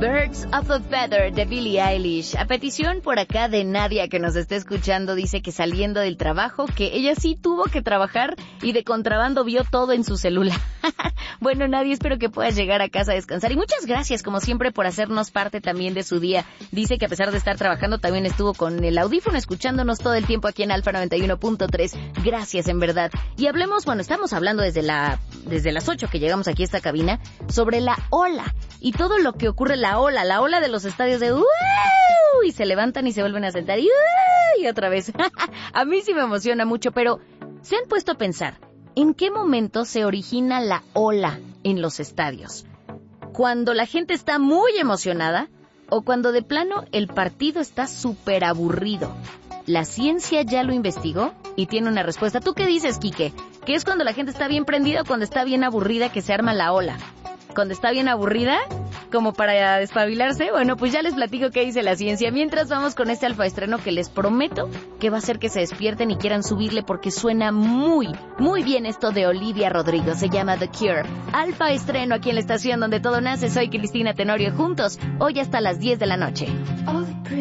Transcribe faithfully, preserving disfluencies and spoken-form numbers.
Birds of a Feather de Billie Eilish. A petición por acá de Nadia, que nos está escuchando, dice que saliendo del trabajo, que ella sí tuvo que trabajar y de contrabando vio todo en su celular. Bueno, Nadia, espero que puedas llegar a casa a descansar. Y muchas gracias, como siempre, por hacernos parte también de su día. Dice que a pesar de estar trabajando, también estuvo con el audífono escuchándonos todo el tiempo aquí en Alfa noventa y uno punto tres. Gracias, en verdad. Y hablemos, bueno, estamos hablando desde la desde las ocho que llegamos aquí a esta cabina, sobre la ola y todo lo que ocurre, la ola, la ola de los estadios de ¡uh! Y se levantan y se vuelven a sentar y ¡uh! Y otra vez. A mí sí me emociona mucho, pero ¿se han puesto a pensar en qué momento se origina la ola en los estadios? ¿Cuando la gente está muy emocionada o cuando de plano el partido está súper aburrido? ¿La ciencia ya lo investigó y tiene una respuesta? ¿Tú qué dices, Quique? ¿Qué es cuando la gente está bien prendida o cuando está bien aburrida que se arma la ola? ¿Cuando está bien aburrida? ¿Como para despabilarse? Bueno, pues ya les platico qué dice la ciencia. Mientras vamos con este alfa estreno que les prometo que va a hacer que se despierten y quieran subirle porque suena muy, muy bien esto de Olivia Rodrigo. Se llama The Cure. Alfa estreno aquí en la estación donde todo nace. Soy Cristina Tenorio. Juntos, hoy hasta las diez de la noche.